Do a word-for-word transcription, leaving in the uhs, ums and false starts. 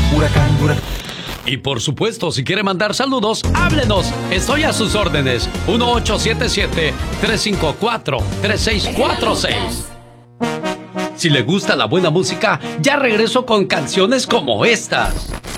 Huracán, huracán. Y por supuesto, si quiere mandar saludos, háblenos. Estoy a sus órdenes. uno ocho siete siete, tres cinco cuatro, tres seis cuatro seis. Si le gusta la buena música, ya regreso con canciones como estas.